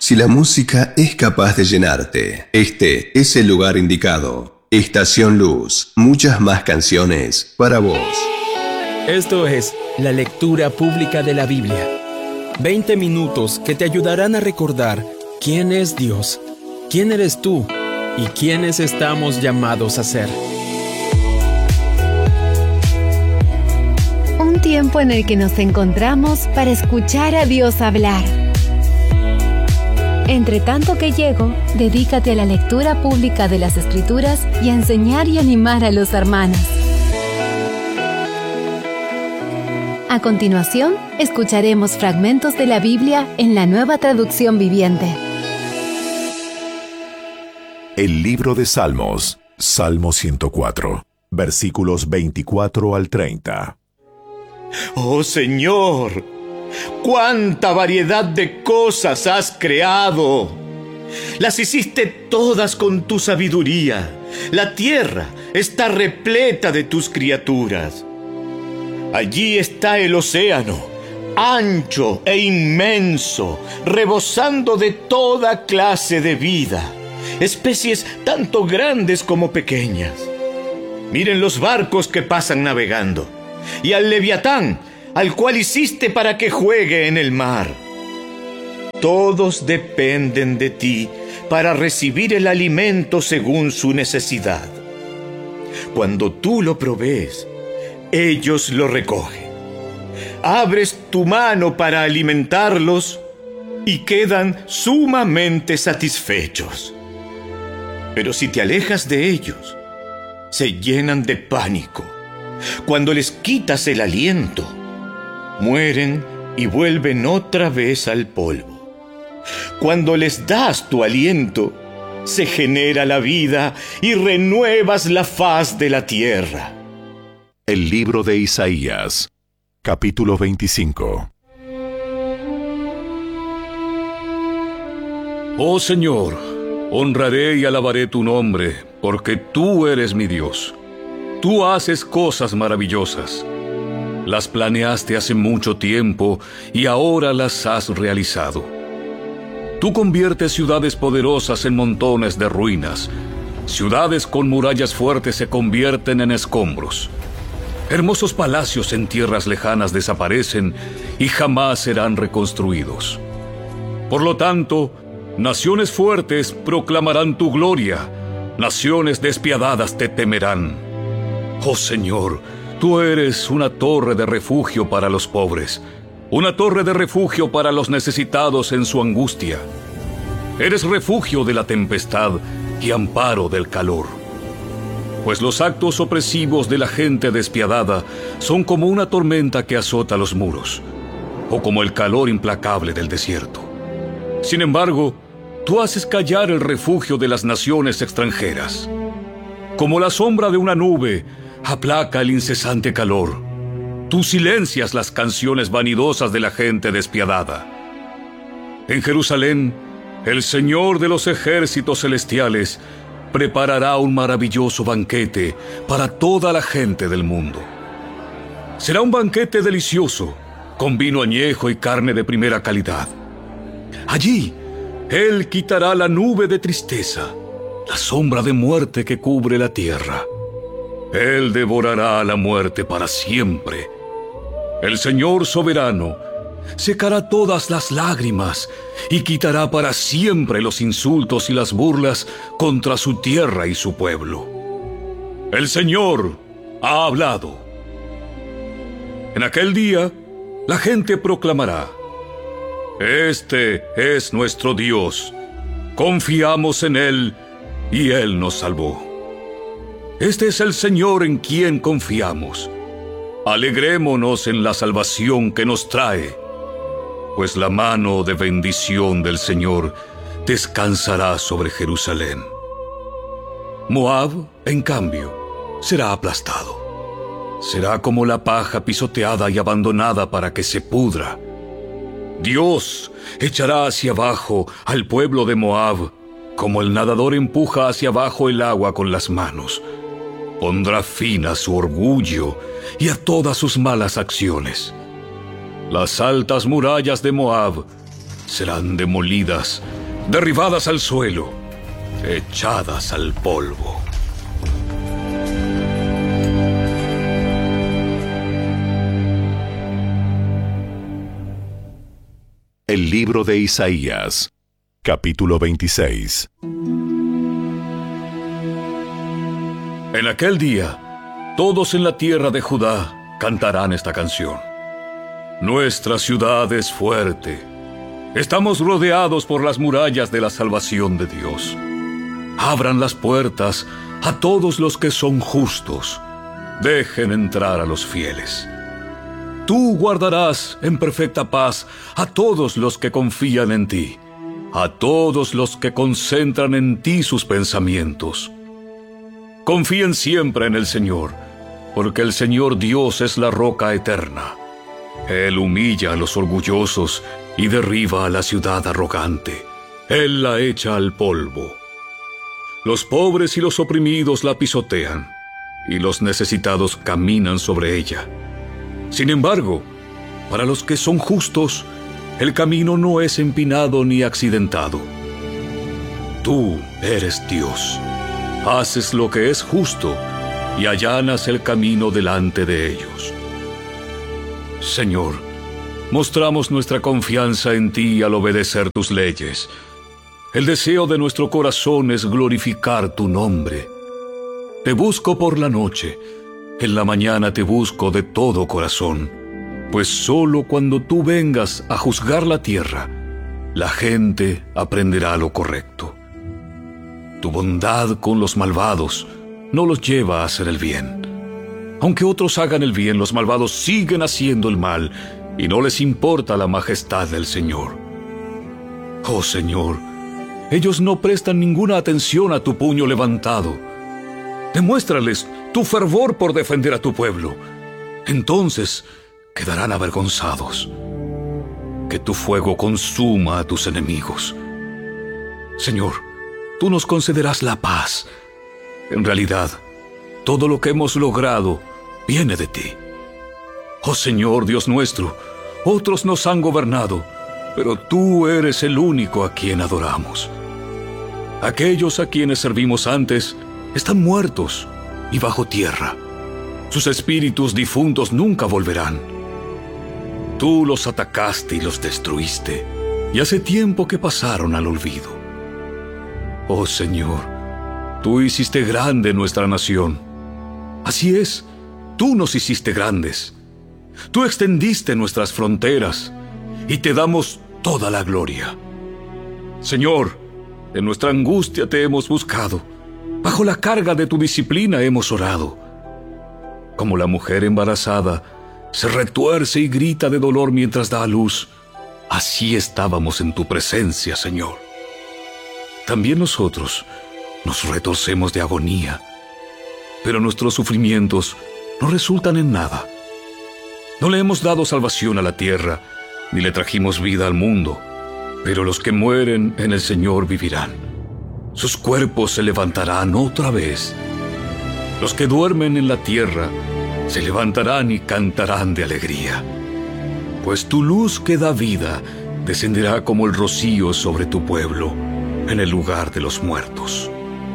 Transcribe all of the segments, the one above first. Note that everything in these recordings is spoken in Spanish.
Si la música es capaz de llenarte, este es el lugar indicado. Estación Luz, muchas más canciones para vos. Esto es la lectura pública de la Biblia. 20 minutos que te ayudarán a recordar quién es Dios, quién eres tú y quiénes estamos llamados a ser. Un tiempo en el que nos encontramos para escuchar a Dios hablar. Entre tanto que llego, dedícate a la lectura pública de las Escrituras y a enseñar y animar a los hermanos. A continuación, escucharemos fragmentos de la Biblia en la Nueva Traducción Viviente. El libro de Salmos, Salmo 104, versículos 24 al 30. ¡Oh Señor! ¡Cuánta variedad de cosas has creado! Las hiciste todas con tu sabiduría. La tierra está repleta de tus criaturas. Allí está el océano, ancho e inmenso, rebosando de toda clase de vida, especies tanto grandes como pequeñas. Miren los barcos que pasan navegando, y al leviatán, al cual hiciste para que juegue en el mar. Todos dependen de ti para recibir el alimento según su necesidad. Cuando tú lo provees, ellos lo recogen. Abres tu mano para alimentarlos y quedan sumamente satisfechos. Pero si te alejas de ellos, se llenan de pánico. Cuando les quitas el aliento, mueren y vuelven otra vez al polvo. Cuando les das tu aliento, se genera la vida y renuevas la faz de la tierra. El libro de Isaías, capítulo 25. Oh Señor, honraré y alabaré tu nombre, porque tú eres mi Dios. Tú haces cosas maravillosas. Las planeaste hace mucho tiempo y ahora las has realizado. Tú conviertes ciudades poderosas en montones de ruinas. Ciudades con murallas fuertes se convierten en escombros. Hermosos palacios en tierras lejanas desaparecen y jamás serán reconstruidos. Por lo tanto, naciones fuertes proclamarán tu gloria. Naciones despiadadas te temerán. Oh Señor, tú eres una torre de refugio para los pobres, una torre de refugio para los necesitados en su angustia. Eres refugio de la tempestad y amparo del calor. Pues los actos opresivos de la gente despiadada son como una tormenta que azota los muros, o como el calor implacable del desierto. Sin embargo, tú haces callar el refugio de las naciones extranjeras. Como la sombra de una nube, aplaca el incesante calor. Tú silencias las canciones vanidosas de la gente despiadada. En Jerusalén, el Señor de los ejércitos celestiales preparará un maravilloso banquete para toda la gente del mundo. Será un banquete delicioso, con vino añejo y carne de primera calidad. Allí, Él quitará la nube de tristeza, la sombra de muerte que cubre la tierra. Él devorará a la muerte para siempre. El Señor soberano secará todas las lágrimas y quitará para siempre los insultos y las burlas contra su tierra y su pueblo. El Señor ha hablado. En aquel día, la gente proclamará: Este es nuestro Dios. Confiamos en Él y Él nos salvó. Este es el Señor en quien confiamos. Alegrémonos en la salvación que nos trae, pues la mano de bendición del Señor descansará sobre Jerusalén. Moab, en cambio, será aplastado. Será como la paja pisoteada y abandonada para que se pudra. Dios echará hacia abajo al pueblo de Moab, como el nadador empuja hacia abajo el agua con las manos. Pondrá fin a su orgullo y a todas sus malas acciones. Las altas murallas de Moab serán demolidas derribadas al suelo, echadas al polvo. El libro de Isaías, capítulo 26. En aquel día, todos en la tierra de Judá cantarán esta canción. Nuestra ciudad es fuerte. Estamos rodeados por las murallas de la salvación de Dios. Abran las puertas a todos los que son justos. Dejen entrar a los fieles. Tú guardarás en perfecta paz a todos los que confían en ti, a todos los que concentran en ti sus pensamientos. Confíen siempre en el Señor, porque el Señor Dios es la roca eterna. Él humilla a los orgullosos y derriba a la ciudad arrogante. Él la echa al polvo. Los pobres y los oprimidos la pisotean, y los necesitados caminan sobre ella. Sin embargo, para los que son justos, el camino no es empinado ni accidentado. Tú eres Dios. Haces lo que es justo y allanas el camino delante de ellos. Señor, mostramos nuestra confianza en ti al obedecer tus leyes. El deseo de nuestro corazón es glorificar tu nombre. Te busco por la noche. En la mañana te busco de todo corazón, pues solo cuando tú vengas a juzgar la tierra, la gente aprenderá lo correcto. Tu bondad con los malvados no los lleva a hacer el bien. Aunque otros hagan el bien, los malvados siguen haciendo el mal y no les importa la majestad del Señor. Oh Señor, ellos no prestan ninguna atención a tu puño levantado. Demuéstrales tu fervor por defender a tu pueblo. Entonces quedarán avergonzados. Que tu fuego consuma a tus enemigos. Señor, tú nos concederás la paz. En realidad, todo lo que hemos logrado viene de ti. Oh Señor, Dios nuestro, otros nos han gobernado, pero tú eres el único a quien adoramos. Aquellos a quienes servimos antes están muertos y bajo tierra. Sus espíritus difuntos nunca volverán. Tú los atacaste y los destruiste, y hace tiempo que pasaron al olvido. Oh Señor, tú hiciste grande nuestra nación. Así es, tú nos hiciste grandes. Tú extendiste nuestras fronteras, y te damos toda la gloria. Señor, en nuestra angustia te hemos buscado. Bajo la carga de tu disciplina hemos orado. Como la mujer embarazada se retuerce y grita de dolor mientras da a luz, así estábamos en tu presencia, Señor. También nosotros nos retorcemos de agonía, pero nuestros sufrimientos no resultan en nada. No le hemos dado salvación a la tierra, ni le trajimos vida al mundo, pero los que mueren en el Señor vivirán. Sus cuerpos se levantarán otra vez. Los que duermen en la tierra se levantarán y cantarán de alegría. Pues tu luz que da vida descenderá como el rocío sobre tu pueblo, en el lugar de los muertos.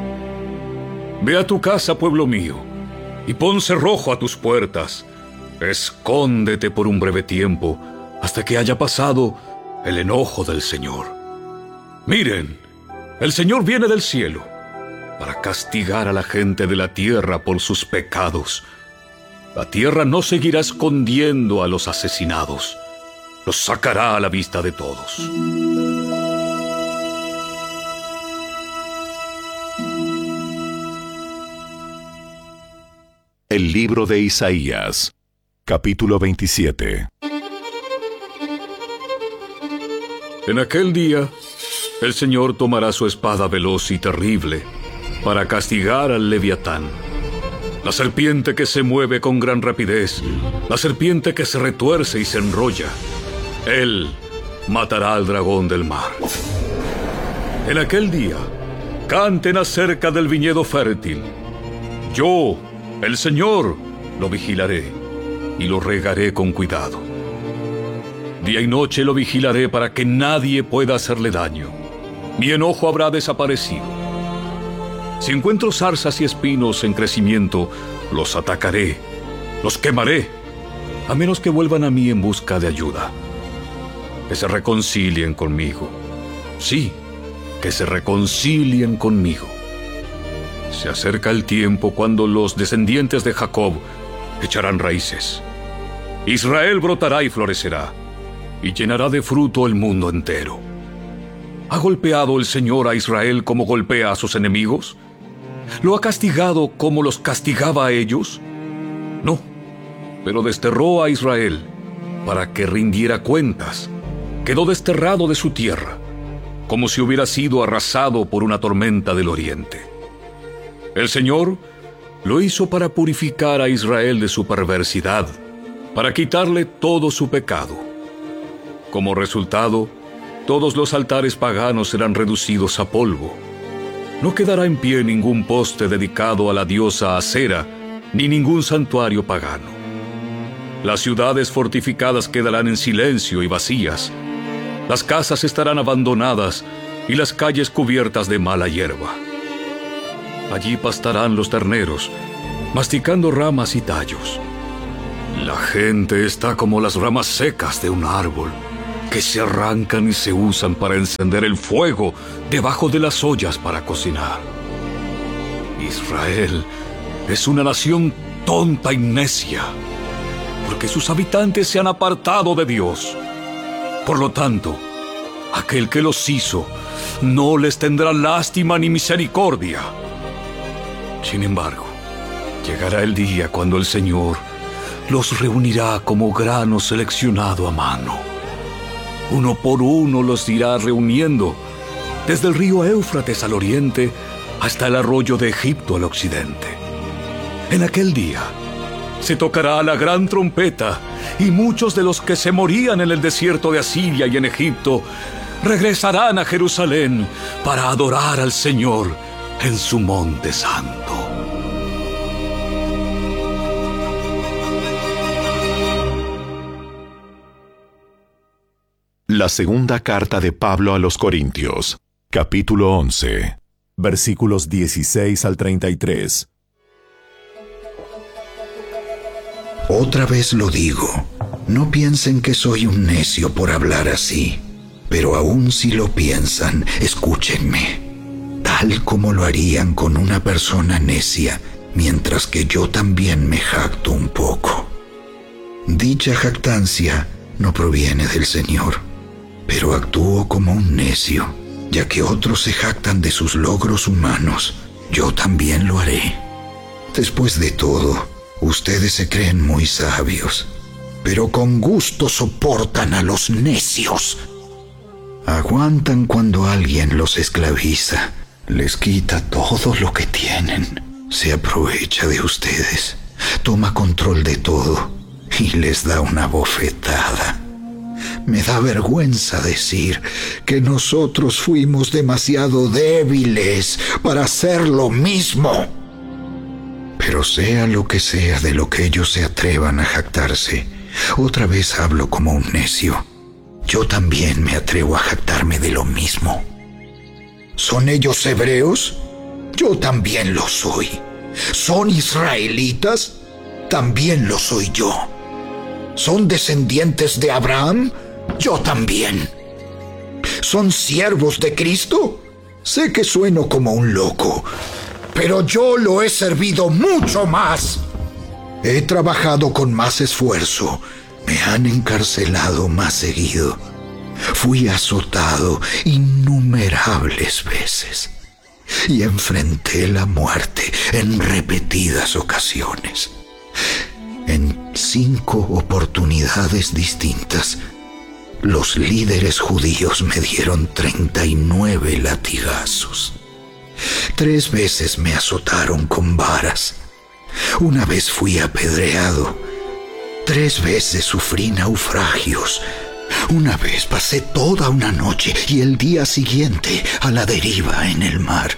Ve a tu casa, pueblo mío, y pon cerrojo a tus puertas. Escóndete por un breve tiempo, hasta que haya pasado el enojo del Señor. Miren, el Señor viene del cielo para castigar a la gente de la tierra por sus pecados. La tierra no seguirá escondiendo a los asesinados. Los sacará a la vista de todos. El libro de Isaías, capítulo 27. En aquel día, el Señor tomará su espada veloz y terrible para castigar al Leviatán, la serpiente que se mueve con gran rapidez, la serpiente que se retuerce y se enrolla. Él matará al dragón del mar. En aquel día, canten acerca del viñedo fértil. Yo, el Señor, lo vigilaré y lo regaré con cuidado. Día y noche lo vigilaré para que nadie pueda hacerle daño. mi enojo habrá desaparecido. Si encuentro zarzas y espinos en crecimiento, los atacaré, los quemaré, a menos que vuelvan a mí en busca de ayuda. Que se reconcilien conmigo. Sí, que se reconcilien conmigo. Se acerca el tiempo cuando los descendientes de Jacob echarán raíces. Israel brotará y florecerá, y llenará de fruto el mundo entero. ¿Ha golpeado el Señor a Israel como golpea a sus enemigos? ¿Lo ha castigado como los castigaba a ellos? No, pero desterró a Israel para que rindiera cuentas. Quedó desterrado de su tierra, como si hubiera sido arrasado por una tormenta del oriente. El Señor lo hizo para purificar a Israel de su perversidad, para quitarle todo su pecado. Como resultado, todos los altares paganos serán reducidos a polvo. No quedará en pie ningún poste dedicado a la diosa Acera, ni ningún santuario pagano. Las ciudades fortificadas quedarán en silencio y vacías. Las casas estarán abandonadas y las calles cubiertas de mala hierba. Allí pastarán los terneros, masticando ramas y tallos. La gente está como las ramas secas de un árbol, que se arrancan y se usan para encender el fuego debajo de las ollas para cocinar. Israel es una nación tonta y necia, porque sus habitantes se han apartado de Dios. Por lo tanto, aquel que los hizo no les tendrá lástima ni misericordia. Sin embargo, llegará el día cuando el Señor los reunirá como grano seleccionado a mano. Uno por uno los irá reuniendo, desde el río Éufrates al oriente hasta el arroyo de Egipto al occidente. En aquel día se tocará la gran trompeta, y muchos de los que se morían en el desierto de Asiria y en Egipto regresarán a Jerusalén para adorar al Señor en su monte santo. La segunda carta de Pablo a los Corintios, capítulo 11, versículos 16 al 33. Otra vez lo digo, no piensen que soy un necio por hablar así, pero aun si lo piensan, escúchenme, tal como lo harían con una persona necia, mientras que yo también me jacto un poco. Dicha jactancia no proviene del Señor, pero actúo como un necio, ya que otros se jactan de sus logros humanos, yo también lo haré. Después de todo, ustedes se creen muy sabios, pero con gusto soportan a los necios. Aguantan cuando alguien los esclaviza, les quita todo lo que tienen, se aprovecha de ustedes, toma control de todo y les da una bofetada. Me da vergüenza decir que nosotros fuimos demasiado débiles para hacer lo mismo. Pero sea lo que sea de lo que ellos se atrevan a jactarse, otra vez hablo como un necio. Yo también me atrevo a jactarme de lo mismo. ¿Son ellos hebreos? Yo también lo soy. ¿Son israelitas? También lo soy yo. ¿Son descendientes de Abraham? Yo también. ¿Son siervos de Cristo? Sé que sueno como un loco, pero yo lo he servido mucho más. He trabajado con más esfuerzo. Me han encarcelado más seguido. Fui azotado innumerables veces y enfrenté la muerte en repetidas ocasiones. En 5 oportunidades distintas, los líderes judíos me dieron 39 latigazos. 3 veces me azotaron con varas. Una vez fui apedreado. 3 veces sufrí naufragios. Una vez pasé toda una noche y el día siguiente a la deriva en el mar.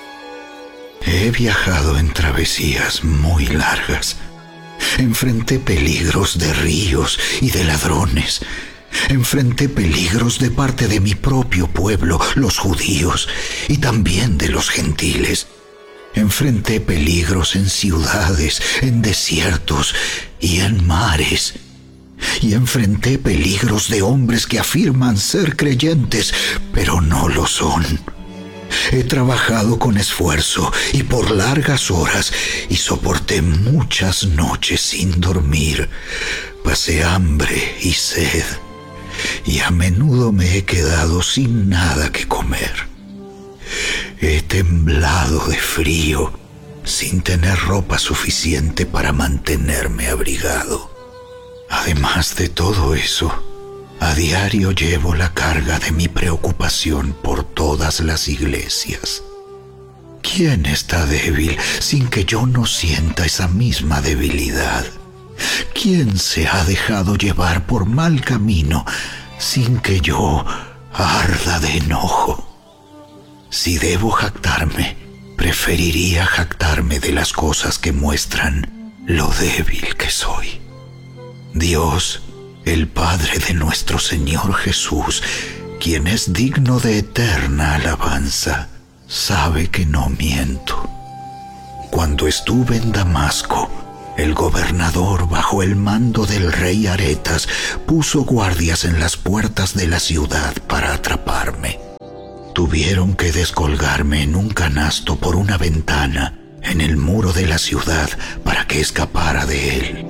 He viajado en travesías muy largas. Enfrenté peligros de ríos y de ladrones. Enfrenté peligros de parte de mi propio pueblo, los judíos, y también de los gentiles. Enfrenté peligros en ciudades, en desiertos y en mares. Y enfrenté peligros de hombres que afirman ser creyentes, pero no lo son. He trabajado con esfuerzo y por largas horas y soporté muchas noches sin dormir. Pasé hambre y sed y a menudo me he quedado sin nada que comer. He temblado de frío sin tener ropa suficiente para mantenerme abrigado. Además de todo eso, a diario llevo la carga de mi preocupación por todas las iglesias. ¿Quién está débil sin que yo no sienta esa misma debilidad? ¿Quién se ha dejado llevar por mal camino sin que yo arda de enojo? Si debo jactarme, preferiría jactarme de las cosas que muestran lo débil que soy. Dios, el Padre de nuestro Señor Jesús, quien es digno de eterna alabanza, sabe que no miento. Cuando estuve en Damasco, el gobernador, bajo el mando del rey Aretas, puso guardias en las puertas de la ciudad para atraparme. Tuvieron que descolgarme en un canasto por una ventana en el muro de la ciudad para que escapara de él.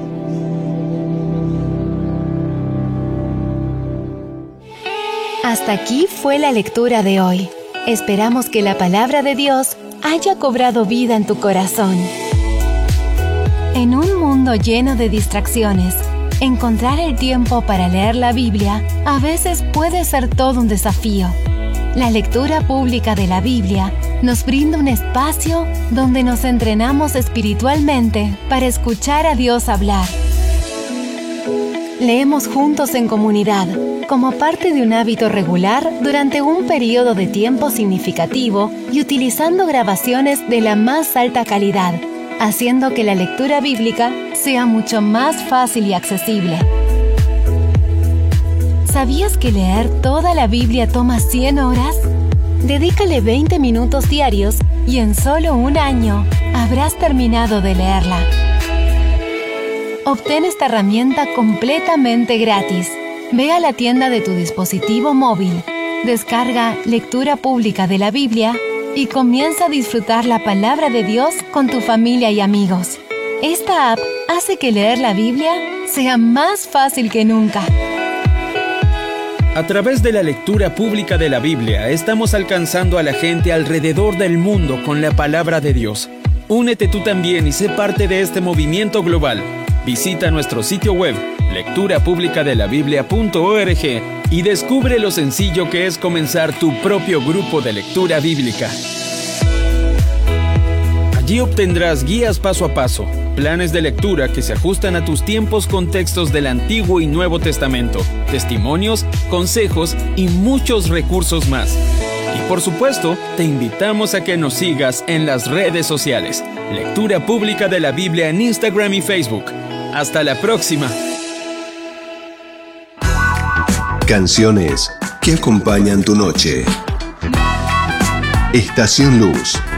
Hasta aquí fue la lectura de hoy. Esperamos que la palabra de Dios haya cobrado vida en tu corazón. En un mundo lleno de distracciones, encontrar el tiempo para leer la Biblia a veces puede ser todo un desafío. La lectura pública de la Biblia nos brinda un espacio donde nos entrenamos espiritualmente para escuchar a Dios hablar. Leemos juntos en comunidad, como parte de un hábito regular durante un periodo de tiempo significativo y utilizando grabaciones de la más alta calidad, haciendo que la lectura bíblica sea mucho más fácil y accesible. ¿Sabías que leer toda la Biblia toma 100 horas? Dedícale 20 minutos diarios y en solo un año habrás terminado de leerla. Obtén esta herramienta completamente gratis. Ve a la tienda de tu dispositivo móvil, descarga Lectura Pública de la Biblia y comienza a disfrutar la palabra de Dios con tu familia y amigos. Esta app hace que leer la Biblia sea más fácil que nunca. A través de la lectura pública de la Biblia, estamos alcanzando a la gente alrededor del mundo con la palabra de Dios. Únete tú también y sé parte de este movimiento global. Visita nuestro sitio web, lecturapublicadelabiblia.org, y descubre lo sencillo que es comenzar tu propio grupo de lectura bíblica. Allí obtendrás guías paso a paso, planes de lectura que se ajustan a tus tiempos con textos del Antiguo y Nuevo Testamento, testimonios, consejos y muchos recursos más. Y por supuesto, te invitamos a que nos sigas en las redes sociales. Lectura Pública de la Biblia en Instagram y Facebook. ¡Hasta la próxima! Canciones que acompañan tu noche. Estación Luz.